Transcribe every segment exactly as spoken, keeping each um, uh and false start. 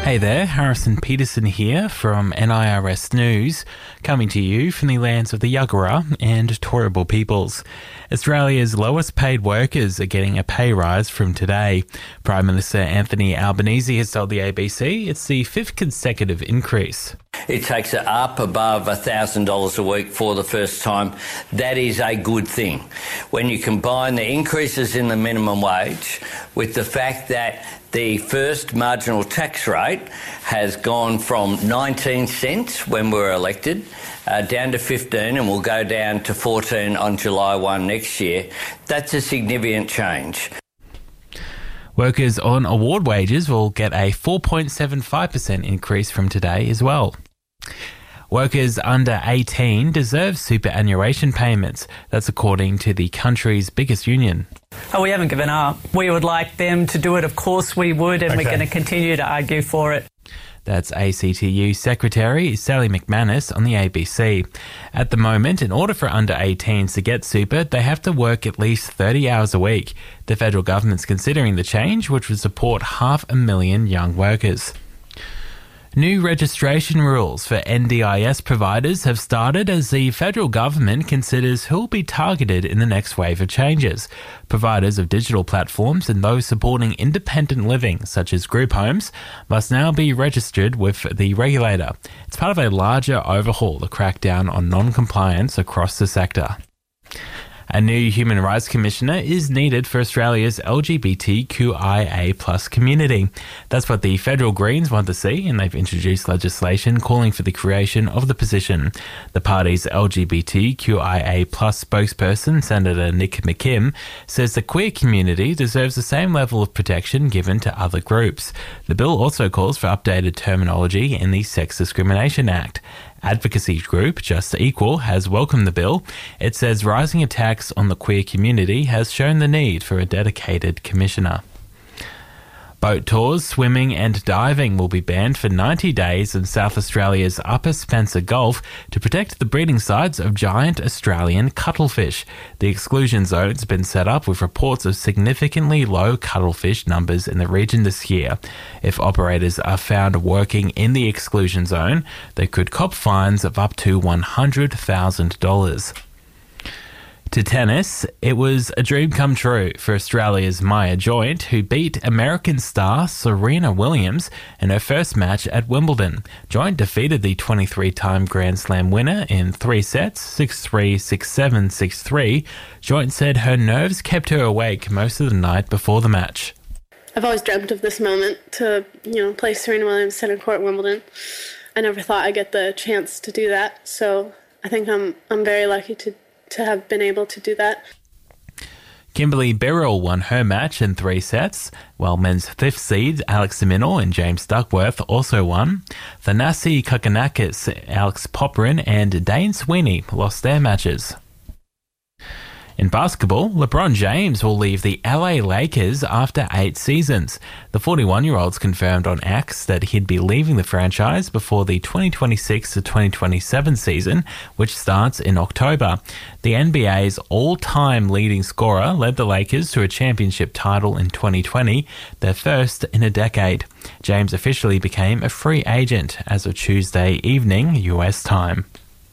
Hey there, Harrison Peterson here from N I R S News, coming to you from the lands of the Yagara and Turrbal peoples. Australia's lowest paid workers are getting a pay rise from today. Prime Minister Anthony Albanese has told the A B C it's the fifth consecutive increase. It takes it up above one thousand dollars a week for the first time. That is a good thing. When you combine the increases in the minimum wage with the fact that the first marginal tax rate has gone from nineteen cents when we were elected uh, down to fifteen, and will go down to fourteen on July first next year, that's a significant change. Workers on award wages will get a four point seven five percent increase from today as well. Workers under eighteen deserve superannuation payments. That's according to the country's biggest union. Oh, we haven't given up. We would like them to do it. Of course we would, and okay. We're going to continue to argue for it. That's A C T U Secretary Sally McManus on the A B C. At the moment, in order for under eighteens to get super, they have to work at least thirty hours a week. The federal government's considering the change, which would support half a million young workers. New registration rules for N D I S providers have started as the federal government considers who will be targeted in the next wave of changes. Providers of digital platforms and those supporting independent living, such as group homes, must now be registered with the regulator. It's part of a larger overhaul to crack down on non-compliance across the sector. A new Human Rights Commissioner is needed for Australia's L G B T Q I A plus community. That's what the federal Greens want to see, and they've introduced legislation calling for the creation of the position. The party's L G B T Q I A plus spokesperson, Senator Nick McKim, says the queer community deserves the same level of protection given to other groups. The bill also calls for updated terminology in the Sex Discrimination Act. Advocacy group Just Equal has welcomed the bill. It says rising attacks on the queer community has shown the need for a dedicated commissioner. Boat tours, swimming and diving will be banned for ninety days in South Australia's Upper Spencer Gulf to protect the breeding sites of giant Australian cuttlefish. The exclusion zone has been set up with reports of significantly low cuttlefish numbers in the region this year. If operators are found working in the exclusion zone, they could cop fines of up to one hundred thousand dollars. To tennis, it was a dream come true for Australia's Maya Joint, who beat American star Serena Williams in her first match at Wimbledon. Joint defeated the twenty-three-time Grand Slam winner in three sets, six three, six seven, six three. Joint said her nerves kept her awake most of the night before the match. I've always dreamt of this moment to, you know, play Serena Williams centre court at Wimbledon. I never thought I'd get the chance to do that, so I think I'm I'm very lucky to to have been able to do that. Kimberly Birrell won her match in three sets, while men's fifth seeds Alex de Minaur and James Duckworth also won. Thanasi Kokkinakis, Alex Popyrin and Dane Sweeney lost their matches. In basketball, LeBron James will leave the L A Lakers after eight seasons. The forty-one-year-old's confirmed on X that he'd be leaving the franchise before the twenty twenty-six to twenty twenty-seven season, which starts in October. The N B A's all-time leading scorer led the Lakers to a championship title in twenty twenty, their first in a decade. James officially became a free agent as of Tuesday evening, U S time.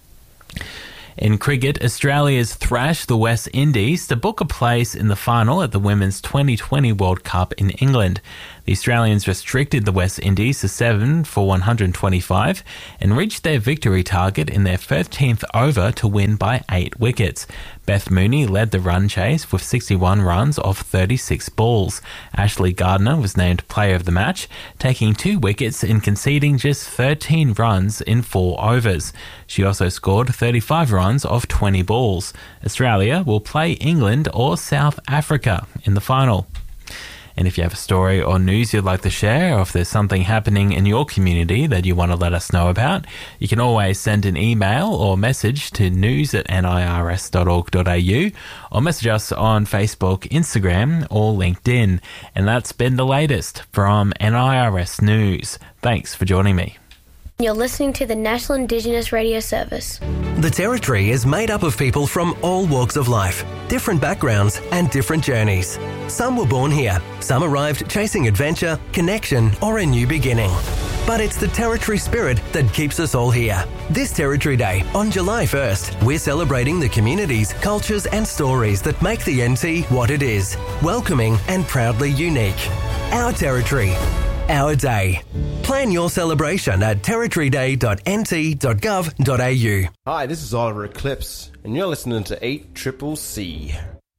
In cricket, Australia's thrashed the West Indies to book a place in the final at the Women's twenty twenty World Cup in England. The Australians restricted the West Indies to seven for one hundred twenty-five and reached their victory target in their thirteenth over to win by eight wickets. Beth Mooney led the run chase with sixty-one runs off thirty-six balls. Ashley Gardner was named player of the match, taking two wickets and conceding just thirteen runs in four overs. She also scored thirty-five runs off twenty balls. Australia will play England or South Africa in the final. And if you have a story or news you'd like to share, or if there's something happening in your community that you want to let us know about, you can always send an email or message to news at nirs dot org dot a u or message us on Facebook, Instagram or LinkedIn. And that's been the latest from N I R S News. Thanks for joining me. You're listening to the National Indigenous Radio Service. The Territory is made up of people from all walks of life, different backgrounds and different journeys. Some were born here, some arrived chasing adventure, connection or a new beginning. But it's the Territory spirit that keeps us all here. This Territory Day, on July first, we're celebrating the communities, cultures and stories that make the N T what it is, welcoming and proudly unique. Our Territory. Our day. Plan your celebration at territory day dot n t dot gov dot a u. Hi, this is Oliver Eclipse, and you're listening to eight C C C.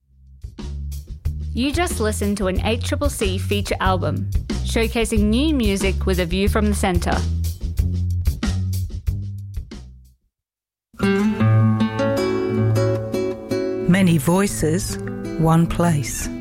You just listened to an eight C C C feature album, showcasing new music with a view from the centre. Many voices, one place.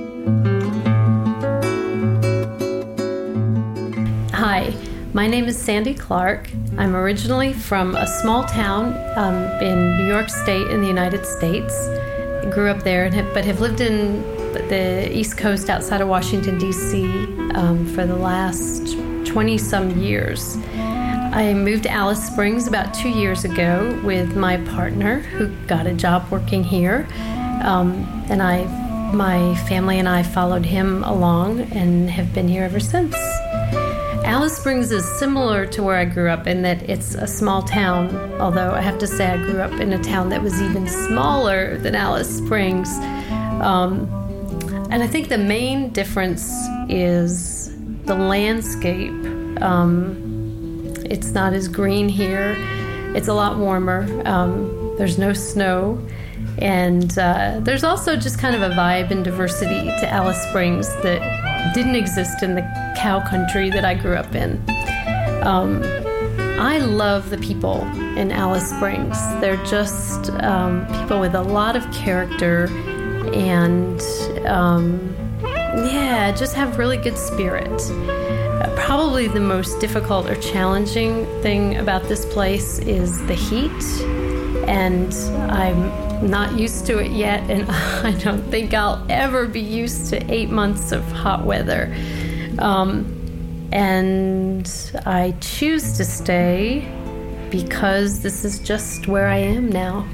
Hi, my name is Sandy Clark. I'm originally from a small town um, in New York State in the United States. I grew up there, and have, but have lived in the East Coast outside of Washington, D C um, for the last twenty-some years. I moved to Alice Springs about two years ago with my partner, who got a job working here. Um, and I, my family and I followed him along and have been here ever since. Alice Springs is similar to where I grew up in that it's a small town, although I have to say I grew up in a town that was even smaller than Alice Springs. Um, and I think the main difference is the landscape. Um, it's not as green here. It's a lot warmer. Um, there's no snow. And uh, there's also just kind of a vibe and diversity to Alice Springs that didn't exist in the cow country that I grew up in. Um, I love the people in Alice Springs. They're just um, people with a lot of character and, um, yeah, just have really good spirit. Uh, probably the most difficult or challenging thing about this place is the heat, and I'm not used to it yet, and I don't think I'll ever be used to eight months of hot weather. Um, and I choose to stay because this is just where I am now.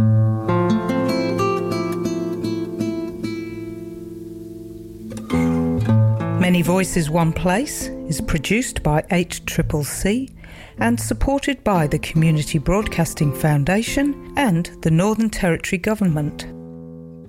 Many Voices, One Place is produced by eight C C C and supported by the Community Broadcasting Foundation and the Northern Territory Government.